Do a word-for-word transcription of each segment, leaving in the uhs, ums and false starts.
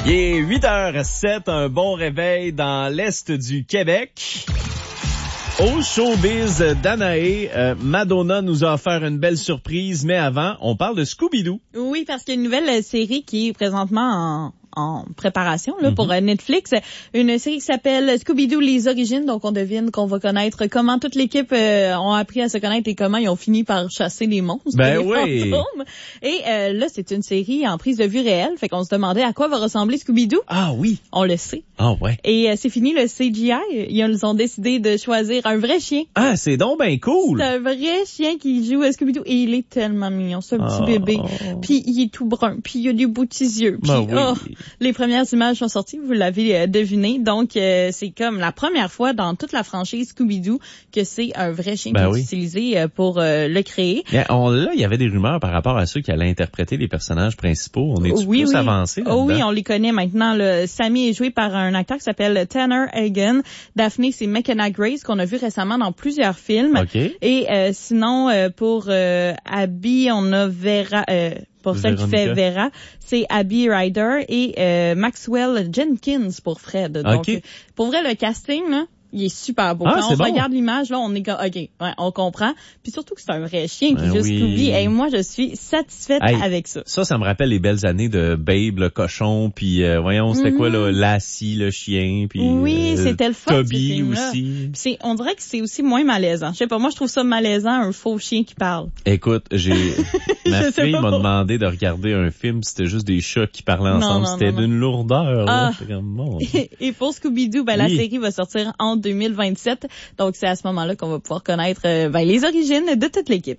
Il est huit heures sept, un bon réveil dans l'Est du Québec. Au showbiz d'Anaé, euh, Madonna nous a offert une belle surprise, mais avant, on parle de Scooby-Doo. Oui, parce qu'il y a une nouvelle série qui est présentement en... en préparation là, mm-hmm. pour Netflix. Une série qui s'appelle Scooby-Doo, les origines. Donc, on devine qu'on va connaître comment toute l'équipe euh, ont appris à se connaître et comment ils ont fini par chasser les monstres. Ben les oui! fantômes. Et euh, là, c'est une série en prise de vue réelle. Fait qu'on se demandait à quoi va ressembler Scooby-Doo. Ah oui! On le sait. Ah ouais. Et euh, c'est fini le C G I. Ils ont décidé de choisir un vrai chien. Ah, c'est donc ben cool! C'est un vrai chien qui joue à Scooby-Doo. Et il est tellement mignon. C'est un oh. petit bébé. Puis il est tout brun. Puis il a des beaux petits yeux. Puis ben oui. oh, les premières images sont sorties, vous l'avez euh, deviné. Donc, euh, c'est comme la première fois dans toute la franchise Scooby-Doo que c'est un vrai chien ben qui oui. est utilisé euh, pour euh, le créer. Bien, on, là, il y avait des rumeurs par rapport à ceux qui allaient interpréter les personnages principaux. On est oui, plus oui. avancé là-dedans? Oh oui, on les connaît maintenant. Là. Sammy est joué par un acteur qui s'appelle Tanner Hagen. Daphné, c'est McKenna Grace qu'on a vu récemment dans plusieurs films. Okay. Et euh, sinon, euh, pour euh, Abby, on a Vera... Euh, pour celle qui fait Vera, c'est Abby Ryder et euh, Maxwell Jenkins pour Fred. Donc, okay. pour vrai, le casting, là, il est super beau. Ah, Quand on bon. regarde l'image, là, on est comme, OK, ouais, on comprend. Puis surtout que c'est un vrai chien qui ben est juste oui. Scooby. Et moi, je suis satisfaite hey, avec ça. Ça, ça me rappelle les belles années de Babe, le cochon, puis euh, voyons, c'était mm-hmm. quoi, là, Lassie, le chien, puis oui, euh, c'était le fun, Toby aussi. C'est, on dirait que c'est aussi moins malaisant. Je sais pas, moi, je trouve ça malaisant, un faux chien qui parle. Écoute, j'ai ma fille m'a demandé de regarder un film, c'était juste des chats qui parlaient ensemble. Non, non, c'était non, d'une lourdeur. Ah. Là. Comme, bon. et, et pour Scooby-Doo, ben, oui. la série va sortir en deux mille vingt-sept. Donc, c'est à ce moment-là qu'on va pouvoir connaître euh, ben, les origines de toute l'équipe.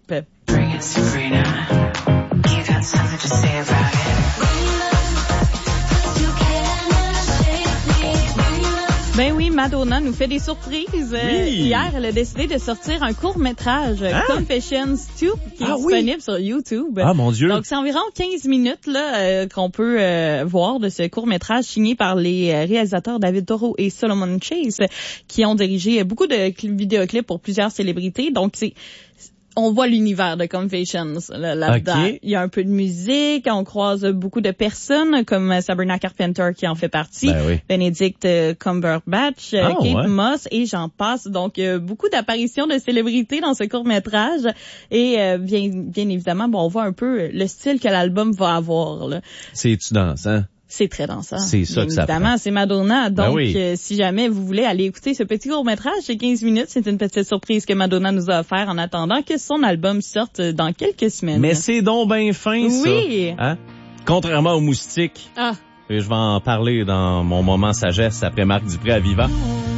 Ben oui, Madonna nous fait des surprises. Oui. Hier, elle a décidé de sortir un court-métrage, ah. Confessions deux, qui est ah, disponible oui. sur YouTube. Ah, mon Dieu! Donc, c'est environ quinze minutes là euh, qu'on peut euh, voir de ce court-métrage signé par les réalisateurs David Toro et Solomon Chase, qui ont dirigé beaucoup de vidéoclips pour plusieurs célébrités. Donc, c'est... on voit l'univers de Confessions là, là-dedans. Okay. Il y a un peu de musique, on croise beaucoup de personnes comme Sabrina Carpenter qui en fait partie, ben oui. Benedict Cumberbatch, oh, Kate ouais. Moss et j'en passe. Donc euh, beaucoup d'apparitions de célébrités dans ce court-métrage et euh, bien bien évidemment, bon, on voit un peu le style que l'album va avoir là. C'est-tu dansant? C'est très dansant. C'est ça que ça prend. Évidemment, c'est Madonna. Donc, ben oui. euh, si jamais vous voulez aller écouter ce petit court-métrage, c'est quinze minutes. C'est une petite surprise que Madonna nous a offert en attendant que son album sorte dans quelques semaines. Mais c'est donc bien fin, ça. Oui. Hein? Contrairement aux moustiques. Ah. Et je vais en parler dans mon moment sagesse après Marc Dupré à Vivant.